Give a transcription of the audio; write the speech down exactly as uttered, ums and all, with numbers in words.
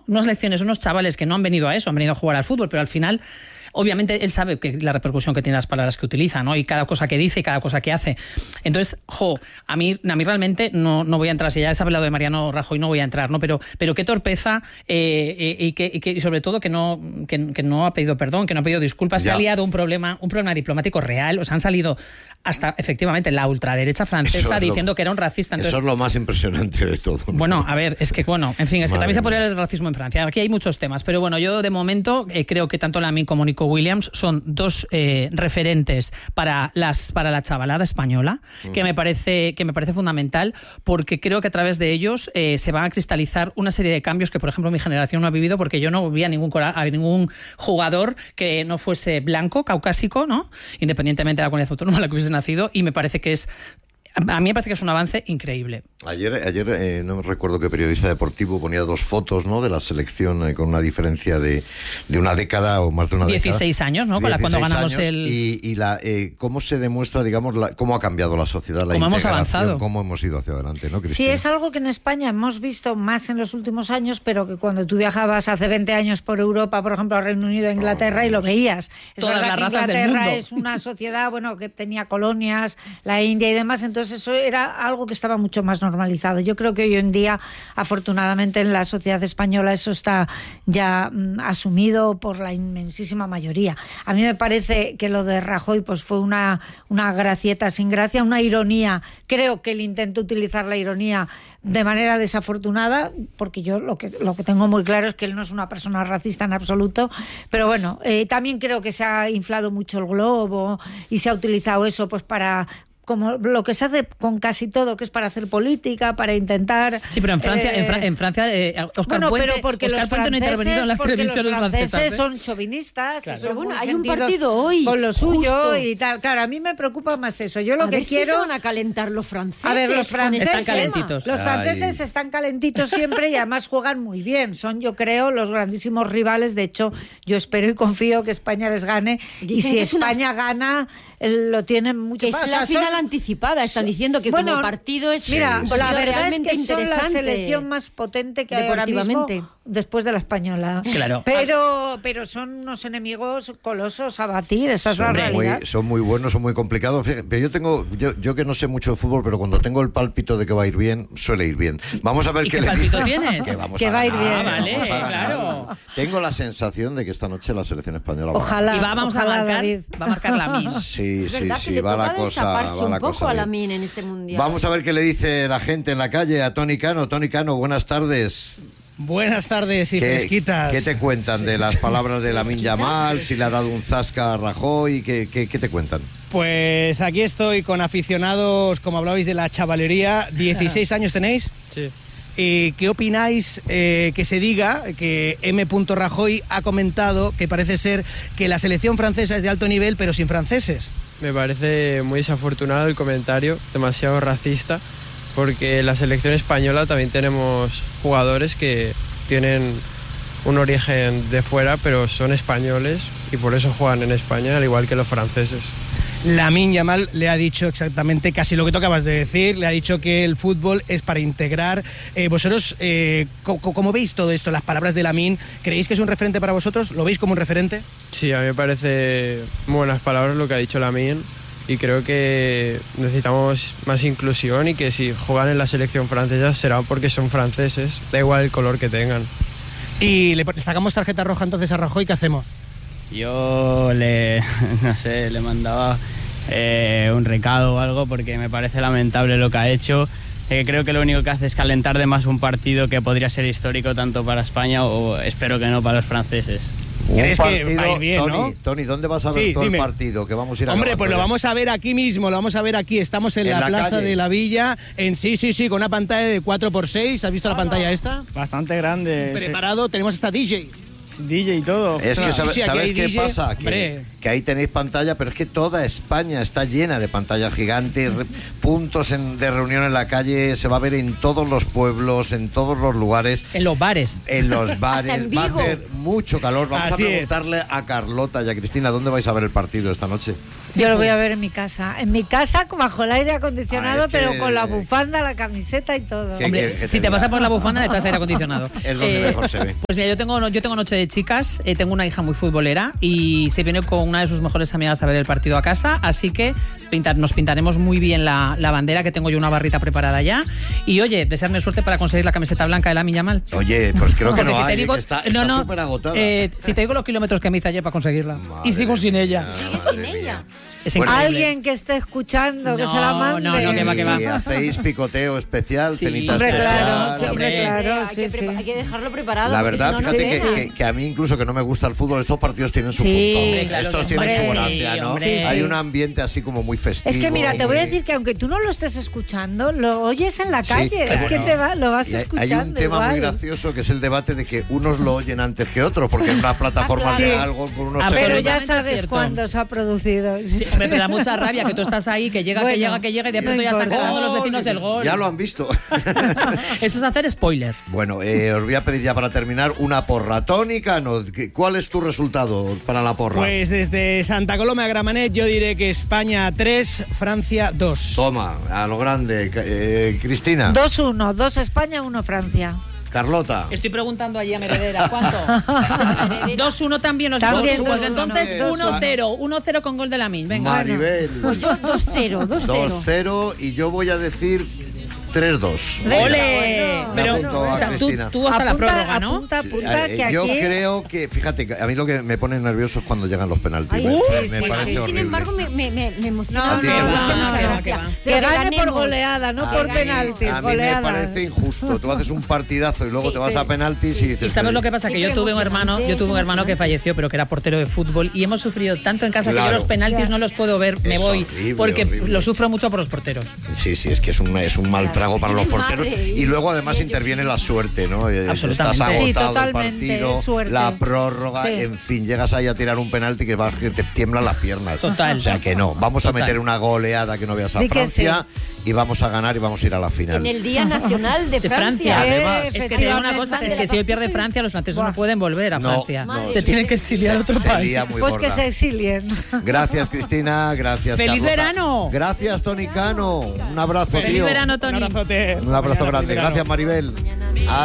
unas lecciones, unos chavales que no han venido a eso, han venido a jugar al fútbol, pero al final... Obviamente él sabe que la repercusión que tiene las palabras que utiliza, ¿no? Y cada cosa que dice y cada cosa que hace. Entonces, jo, a mí, a mí realmente no, no voy a entrar, si ya has hablado de Mariano Rajoy no voy a entrar, ¿no? Pero, pero qué torpeza eh, y, que, y, que, y sobre todo que no, que, que no ha pedido perdón, que no ha pedido disculpas, ya. Se ha liado un problema, un problema diplomático real, o sea, han salido hasta efectivamente la ultraderecha francesa diciendo lo, que era un racista. Entonces, eso es lo más impresionante de todo, ¿no? Bueno, a ver, es que bueno, en fin, es que Madre también se podría hablar del racismo en Francia. Aquí hay muchos temas, pero bueno, yo de momento eh, creo que tanto Lamine como Nico Williams son dos eh, referentes para las para la chavalada española, mm. que me parece que me parece fundamental, porque creo que a través de ellos eh, se van a cristalizar una serie de cambios que, por ejemplo, mi generación no ha vivido, porque yo no vi a ningún a ningún jugador que no fuese blanco, caucásico, ¿no? Independientemente de la comunidad autónoma en la que hubiese nacido, y me parece que es A mí me parece que es un avance increíble. Ayer, ayer eh, no recuerdo qué periodista deportivo ponía dos fotos, ¿no?, de la selección eh, con una diferencia de, de una década o más de una dieciséis década. Años, ¿no? Con la, cuando ganamos años, el... Y, y la, eh, cómo se demuestra, digamos, la, cómo ha cambiado la sociedad, la cómo integración, hemos avanzado. Cómo hemos ido hacia adelante, ¿no, Cristina? Sí, es algo que en España hemos visto más en los últimos años, pero que cuando tú viajabas hace veinte años por Europa, por ejemplo, a Reino Unido, a Inglaterra, oh, y lo veías. Es Todas verdad las que razas Inglaterra del mundo. es una sociedad, bueno, que tenía colonias, la India y demás, entonces eso era algo que estaba mucho más normalizado. Yo creo que hoy en día, afortunadamente, en la sociedad española eso está ya mm, asumido por la inmensísima mayoría. A mí me parece que lo de Rajoy pues fue una, una gracieta sin gracia, una ironía. Creo que él intentó utilizar la ironía de manera desafortunada, porque yo lo que, lo que tengo muy claro es que él no es una persona racista en absoluto, pero bueno, eh, también creo que se ha inflado mucho el globo y se ha utilizado eso pues para... como lo que se hace con casi todo, que es para hacer política, para intentar... Sí, pero en Francia, eh, en, Fra- en Francia eh, Oscar bueno, Puente, pero porque Oscar los Puente no ha intervenido en las televisiones los franceses francesas, ¿eh? son chauvinistas, claro. y son Pero bueno, muy hay un sentidos partido hoy con lo suyo justo. y tal. Claro, a mí me preocupa más eso. Yo lo a que ver quiero... si se van a calentar los franceses. A ver, los con franceses este están calentitos. Los Ay. franceses están calentitos siempre y además juegan muy bien. Son, yo creo, los grandísimos rivales. De hecho, yo espero y confío que España les gane. Dicen y si que es una- España gana, eh, lo tienen mucho Que más. es O sea, la son- final anticipada. Están diciendo que Bueno, como partido es Mira, un sí, la partido verdad es realmente que son la interesante. selección más potente que hay ahora mismo Deportivamente. después de la española. Claro. Pero, pero son unos enemigos colosos a batir, esa es la Son realidad. muy, son muy buenos, son muy complicados. Fíjate, pero yo tengo, yo, yo que no sé mucho de fútbol, pero cuando tengo el pálpito de que va a ir bien, suele ir bien. Vamos a ver ¿Y qué qué le pálpito dice. tienes? Que vamos Que a va a ir ganar, bien. Ah, vale, vamos a ganar. claro. Tengo la sensación de que esta noche la selección española va a ganar. Ojalá. Y va, vamos ojalá, a marcar, David. va a marcar la mina. Sí, Es sí, verdad que sí, le va toca la cosa, destaparse va un la poco cosa a bien. Lamine en este mundial. Vamos a ver qué le dice la gente en la calle a Tony Cano. Tony Cano, buenas tardes. Buenas tardes y ¿Qué, fresquitas. ¿Qué te cuentan de las palabras de Lamine Yamal? Si le ha dado un zasca a Rajoy, ¿qué, qué, qué te cuentan? Pues aquí estoy con aficionados, como hablabais de la chavalería. ¿dieciséis años tenéis? Sí. ¿Y qué opináis eh, que se diga que M. Rajoy ha comentado que parece ser que la selección francesa es de alto nivel, pero sin franceses? Me parece muy desafortunado el comentario, demasiado racista, porque en la selección española también tenemos jugadores que tienen un origen de fuera, pero son españoles y por eso juegan en España, al igual que los franceses. Lamine Yamal le ha dicho exactamente casi lo que tú acabas de decir, le ha dicho que el fútbol es para integrar. Eh, vosotros, eh, ¿cómo, ¿cómo veis todo esto, las palabras de Lamine? ¿Creéis que es un referente para vosotros? ¿Lo veis como un referente? Sí, a mí me parece muy buenas palabras lo que ha dicho Lamine y creo que necesitamos más inclusión y que si juegan en la selección francesa será porque son franceses, da igual el color que tengan. Y le, le sacamos tarjeta roja entonces a Rajoy, ¿qué hacemos? Yo le, no sé, le mandaba eh, un recado o algo porque me parece lamentable lo que ha hecho. Eh, creo que lo único que hace es calentar de más un partido que podría ser histórico tanto para España o espero que no para los franceses. ¿Crees Un que partido, va a ir bien, Tony, no? Tony, ¿dónde vas a ver Sí, todo dime. el partido? Que vamos a ir Hombre, acabando pues lo ya. vamos a ver aquí mismo, lo vamos a ver aquí. Estamos en, En la, la plaza calle. de la Villa, en sí, sí, sí, con una pantalla de cuatro por seis. ¿Has visto la pantalla esta? Bastante grande. Preparado, tenemos hasta D J. D J y todo. Es que Sí, sabe- sí, aquí ¿sabes hay qué D J? pasa? Que, Hombre. que ahí tenéis pantalla, pero es que toda España está llena de pantallas gigantes, re- puntos en- de reunión en la calle, se va a ver en todos los pueblos, en todos los lugares, En los bares. en los bares, en va a Vigo. hacer mucho calor. Vamos Así a es. preguntarle a Carlota y a Cristina, ¿dónde vais a ver el partido esta noche? Yo lo voy a ver en mi casa. En mi casa, bajo el aire acondicionado, Ah, es que- pero con la bufanda, la camiseta y todo. ¿Qué Hombre, quieres que si te diga? vas a poner la bufanda, necesitas aire acondicionado. Es donde mejor se ve. Pues mira, yo tengo, yo tengo noche de chicas, eh, tengo una hija muy futbolera y se viene con una de sus mejores amigas a ver el partido a casa, así que pintar, nos pintaremos muy bien la, la bandera, que tengo yo una barrita preparada ya. Y oye, desearme suerte para conseguir la camiseta blanca de la Miña Mal. Oye, pues creo que Porque no si te hay, digo, que está no, no, súper agotada. eh, si te digo los kilómetros que me hice ayer para conseguirla y sigo Madre sin ella. mía, Sigue madre sin mía. ella. Es Bueno, increíble. Alguien que esté escuchando, que No, se la mande. no, no, que va, que va. Y hacéis picoteo especial, Sí. cenita Hombre, especial. claro, a siempre, ver. claro. hay, sí, que sí. prepa- hay que dejarlo preparado. La porque verdad, si no, no fíjate se que, queda. que- que a mí incluso que no me gusta el fútbol, estos partidos tienen su Sí. punto. Hombre, claro estos que tienen sí. su Hombre, gracia, ¿no? hombre. Hay un ambiente así como muy festivo. Es que mira, te voy a muy- decir que aunque tú no lo estés escuchando, lo oyes en la Sí, calle. qué es que bueno. te va, lo vas Y hay, escuchando. hay un tema igual. muy gracioso que es el debate de que unos lo oyen antes que otros, porque en una plataforma Ah, de claro. algo con unos Ah, Pero Absolutamente ya sabes cierto. cuándo se ha producido. Sí, hombre, pero da mucha rabia que tú estás ahí, que llega, que Bueno, llega, que llega y de pronto no ya están importa. cantando los vecinos del gol. Ya lo han visto. Eso es hacer spoiler. Bueno, eh, os voy a pedir ya para terminar una porra tónica. ¿No? ¿Cuál es tu resultado para la porra? Pues desde Santa Coloma a Gramenet yo diré que España tres, Francia dos. Toma, a lo grande. Eh, Cristina, dos uno, dos España, uno Francia. Carlota. Estoy preguntando allí a Meredera, ¿cuánto? dos uno también los También dos. Pues dos uno, entonces dos uno uno. cero. uno cero con gol de la Min. Venga. Maribel. Pues yo dos cero, dos cero. dos cero y yo voy a decir tres dos. ¡Ole! Bueno, Pero, apunto a o sea, tú, Cristina. tú hasta la Apunta, prórroga, ¿no? apunta, apunta, Eh, que yo aquí... creo que, fíjate, que a mí lo que me pone nervioso es cuando llegan los penaltis. Ay, me sí, me sí, parece sí. horrible. Sin embargo, me, me, me, me emociona. No, A ti te me gusta. hace no, mucha que va, gracia. que va. Pero Que gane por ganemos. goleada, no A por mí- penaltis. A mí goleada. me parece injusto. Tú haces un partidazo y luego Sí, te vas sí. a penaltis y dices... ¿Y sabes lo que pasa? Que yo Siempre tuve un hermano, yo emocionante, tuve un es hermano que emocionante. falleció, pero que era portero de fútbol y hemos sufrido tanto en casa que Claro. yo los penaltis Ya. no los puedo ver, me Es voy, horrible, porque horrible. lo sufro mucho por los porteros. Sí, sí, es que es un, es un mal trago para los Tiene porteros. madre, Y luego además y ellos interviene sí. la suerte, ¿no? Eh, Absolutamente. Estás Sí, agotado el totalmente, partido, es suerte. la prórroga, Sí. en fin, llegas ahí a tirar un penalti que, vas, que te tiemblan las piernas. Total. O sea que no, vamos a Total. meter una goleada que no veas a Di que Francia y vamos a ganar y vamos a ir a la final. En el Día Nacional de De Francia. Francia. Además- Es que te digo una cosa, es que si hoy pierde Francia, los franceses no pueden volver a No, Francia. no, se sí. tienen que exiliar a otro Se país. lía muy Pues que gorda. se exilien. Gracias, Cristina. Gracias, ¡Feliz Carlota. verano! Gracias, Tony Cano. Un abrazo, ¡Feliz tío. verano, Un Tony! abrazote. Un abrazo Mañana, grande. feliz verano. Gracias, Maribel.